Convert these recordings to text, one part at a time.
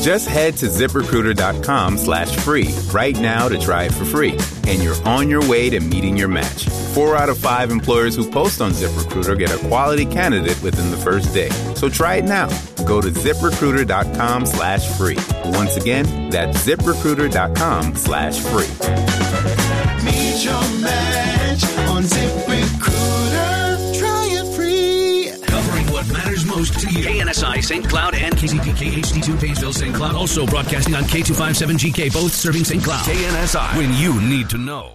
Just head to ZipRecruiter.com/free right now to try it for free. And you're on your way to meeting your match. 4 out of 5 employers who post on ZipRecruiter get a quality candidate within the first day. So try it now. Go to ZipRecruiter.com/free. Once again, that's ZipRecruiter.com/free. Meet your match on ZipRecruiter. Try it free. Covering what matters most to you. KNSI St. Cloud and KZPK HD2 Painesville St. Cloud. Also broadcasting on K257GK, both serving St. Cloud. KNSI, when you need to know.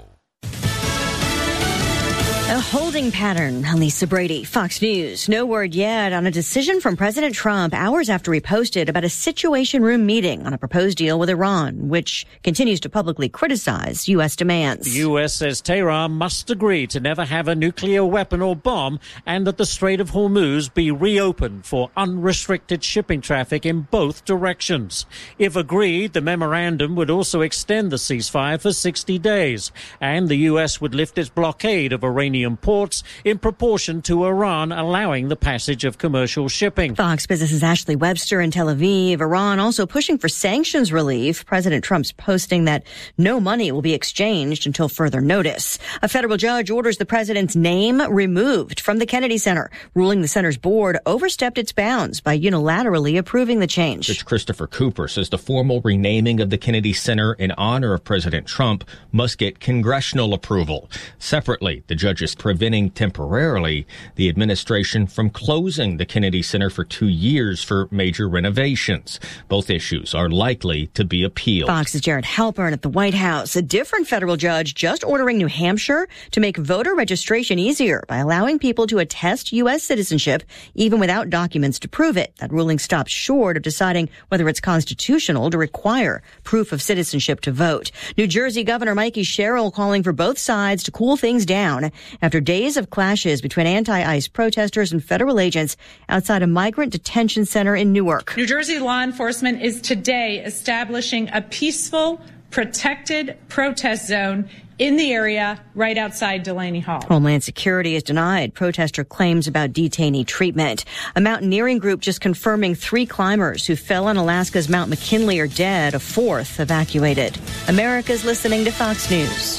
A holding pattern. Lisa Brady, Fox News. No word yet on a decision from President Trump hours after he posted about a Situation Room meeting on a proposed deal with Iran, which continues to publicly criticize U.S. demands. The U.S. says Tehran must agree to never have a nuclear weapon or bomb and that the Strait of Hormuz be reopened for unrestricted shipping traffic in both directions. If agreed, the memorandum would also extend the ceasefire for 60 days, and the U.S. would lift its blockade of Iranian ports in proportion to Iran allowing the passage of commercial shipping. Fox Business's Ashley Webster in Tel Aviv. Iran also pushing for sanctions relief. President Trump's posting that no money will be exchanged until further notice. A federal judge orders the president's name removed from the Kennedy Center, ruling the center's board overstepped its bounds by unilaterally approving the change. Judge Christopher Cooper says the formal renaming of the Kennedy Center in honor of President Trump must get congressional approval. Separately, the judge is preventing temporarily the administration from closing the Kennedy Center for 2 years for major renovations. Both issues are likely to be appealed. Fox's Jared Halpern at the White House. A different federal judge just ordering New Hampshire to make voter registration easier by allowing people to attest U.S. citizenship even without documents to prove it. That ruling stops short of deciding whether it's constitutional to require proof of citizenship to vote. New Jersey Governor Mikey Sherrill calling for both sides to cool things down after days of clashes between anti-ICE protesters and federal agents outside a migrant detention center in Newark. New Jersey law enforcement is today establishing a peaceful, protected protest zone in the area right outside Delaney Hall. Homeland Security has denied protester claims about detainee treatment. A mountaineering group just confirming 3 climbers who fell on Alaska's Mount McKinley are dead, a 4th evacuated. America's listening to Fox News.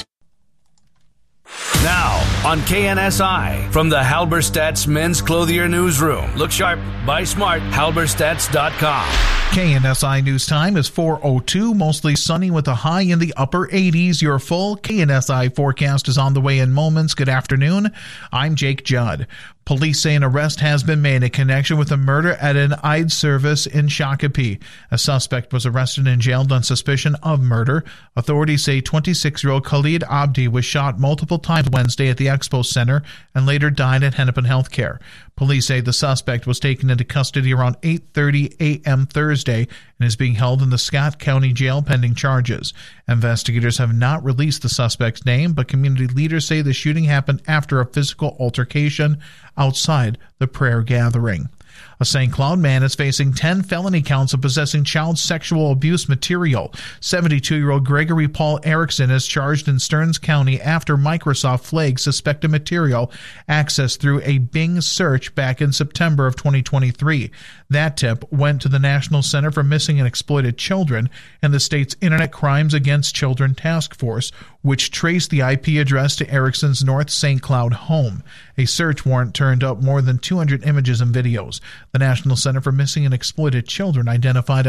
Now on KNSI from the Halberstadt's Men's Clothier Newsroom. Look sharp, buy smart, halberstadts.com. KNSI News Time is 4:02, mostly sunny with a high in the upper 80s. Your full KNSI forecast is on the way in moments. Good afternoon. I'm Jake Judd. Police say an arrest has been made in connection with a murder at an Eid service in Shakopee. A suspect was arrested and jailed on suspicion of murder. Authorities say 26-year-old Khalid Abdi was shot multiple times Wednesday at the Expo Center and later died at Hennepin Healthcare. Police say the suspect was taken into custody around 8:30 a.m. Thursday and is being held in the Scott County Jail pending charges. Investigators have not released the suspect's name, but community leaders say the shooting happened after a physical altercation outside the prayer gathering. A St. Cloud man is facing 10 felony counts of possessing child sexual abuse material. 72-year-old Gregory Paul Erickson is charged in Stearns County after Microsoft flagged suspected material accessed through a Bing search back in September of 2023. That tip went to the National Center for Missing and Exploited Children and the state's Internet Crimes Against Children Task Force, which traced the IP address to Erickson's North St. Cloud home. A search warrant turned up more than 200 images and videos. The National Center for Missing and Exploited Children identified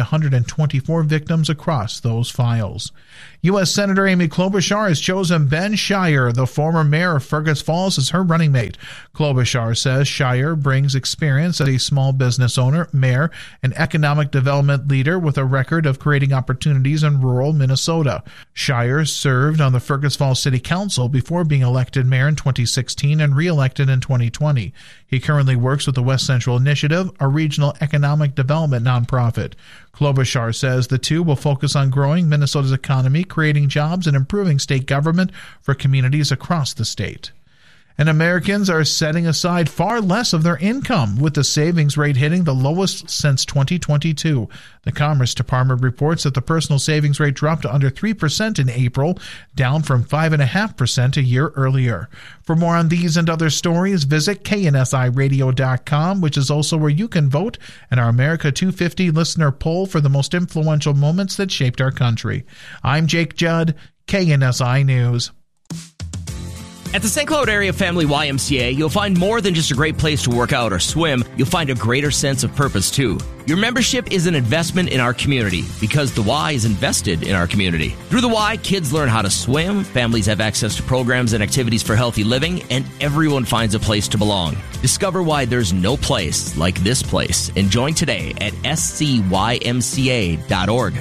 124 victims across those files. U.S. Senator Amy Klobuchar has chosen Ben Shire, the former mayor of Fergus Falls, as her running mate. Klobuchar says Shire brings experience as a small business owner, mayor, and economic development leader with a record of creating opportunities in rural Minnesota. Shire served on the Fergus Falls City Council before being elected mayor in 2016 and re-elected in 2020. He currently works with the West Central Initiative, a regional economic development nonprofit. Klobuchar says the two will focus on growing Minnesota's economy, creating jobs, and improving state government for communities across the state. And Americans are setting aside far less of their income, with the savings rate hitting the lowest since 2022. The Commerce Department reports that the personal savings rate dropped to under 3% in April, down from 5.5% a year earlier. For more on these and other stories, visit KNSIRadio.com, which is also where you can vote in our America 250 listener poll for the most influential moments that shaped our country. I'm Jake Judd, KNSI News. At the St. Cloud Area Family YMCA, you'll find more than just a great place to work out or swim. You'll find a greater sense of purpose, too. Your membership is an investment in our community because the Y is invested in our community. Through the Y, kids learn how to swim, families have access to programs and activities for healthy living, and everyone finds a place to belong. Discover why there's no place like this place and join today at scymca.org.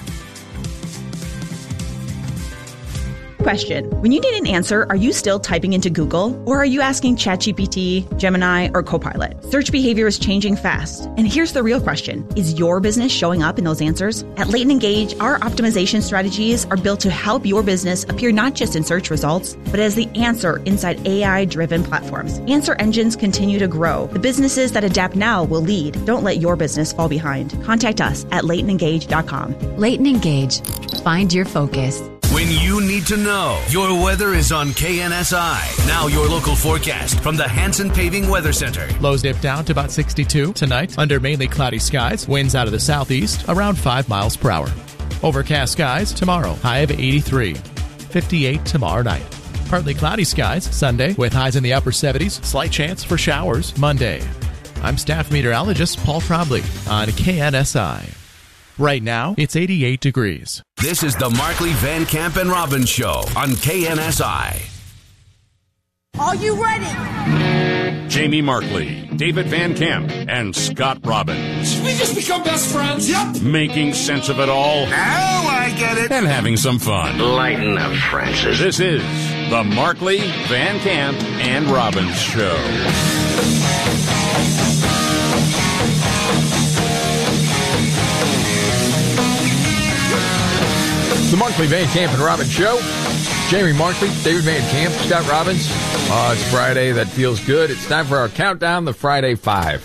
Question. When you need an answer, are you still typing into Google? Or are you asking ChatGPT, Gemini, or Copilot? Search behavior is changing fast. And here's the real question. Is your business showing up in those answers? At Leighton Engage, our optimization strategies are built to help your business appear not just in search results, but as the answer inside AI-driven platforms. Answer engines continue to grow. The businesses that adapt now will lead. Don't let your business fall behind. Contact us at LeightonEngage.com. Leighton Engage. Find your focus. When you need to know, your weather is on KNSI. Now your local forecast from the Hanson Paving Weather Center. Lows dip down to about 62 tonight under mainly cloudy skies. Winds out of the southeast around 5 miles per hour. Overcast skies tomorrow. High of 83. 58 tomorrow night. Partly cloudy skies Sunday with highs in the upper 70s. Slight chance for showers Monday. I'm staff meteorologist Paul Trombley on KNSI. Right now, it's 88 degrees. This is the Markley, Van Camp, and Robbins Show on KNSI. Are you ready? Jamie Markley, David Van Camp, and Scott Robbins. Should we just become best friends? Yep. Making sense of it all. Now I get it. And having some fun. Lighten up, Francis. This is the Markley, Van Camp, and Robbins Show. The Markley, Van Camp, and Robbins Show. Jamie Markley, David Van Camp, Scott Robbins. It's Friday. That feels good. It's time for our countdown, the Friday Five.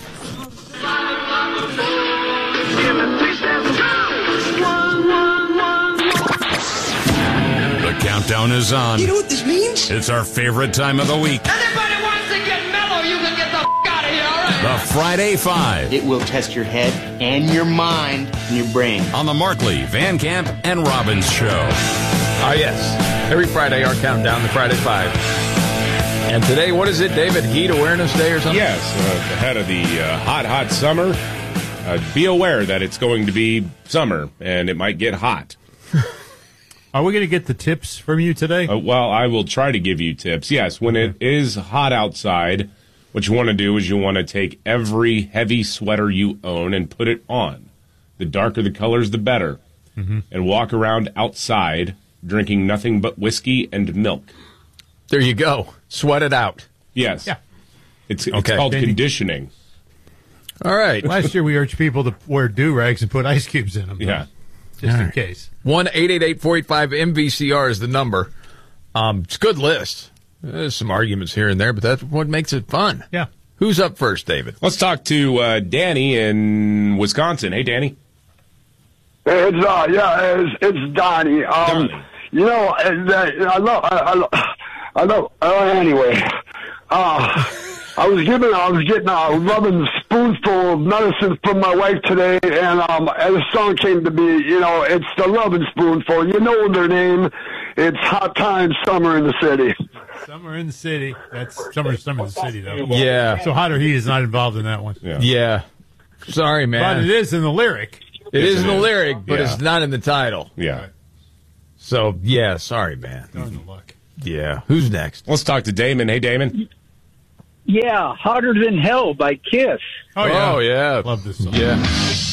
The countdown is on. You know what this means? It's our favorite time of the week. Anybody wants to get mellow, you can get the out of here, all right? The Friday Five. It will test your head and your mind and your brain. On the Markley, Van Camp, and Robbins Show. Yes. Every Friday, our countdown, the Friday Five. And today, what is it, David? Heat Awareness Day or something? Yes. Ahead of the hot summer, be aware that it's going to be summer and it might get hot. Are we going to get the tips from you today? Well, I will try to give you tips. Yes, when it is hot outside, what you want to do is you want to take every heavy sweater you own and put it on. The darker the colors, the better. Mm-hmm. And walk around outside drinking nothing but whiskey and milk. There you go. Sweat it out. Yes. Yeah. It's called conditioning. All right. Last year we urged people to wear do-rags and put ice cubes in them. Yeah. Just in case. 1-888-485-MVCR is the number. It's a good list. There's some arguments here and there, but that's what makes it fun. Yeah. Who's up first, David? Let's talk to Danny in Wisconsin. Hey, Danny. Hey, it's Donnie. You know, I love. Anyway, I was getting a loving spoonful of medicine from my wife today, and the song came to be. You know, it's the loving spoonful. You know their name. It's Hot Times, Summer in the City. Summer in the City. That's Summer in the City, though. Yeah. So Hot or Heat is not involved in that one. Yeah. Sorry, man. But it is in the lyric. It is in the lyric, but it's not in the title. Yeah. So, yeah, sorry, man. Yeah. Who's next? Let's talk to Damon. Hey, Damon. Yeah, Hotter Than Hell by Kiss. Oh, yeah. Oh, yeah. Love this song. Yeah.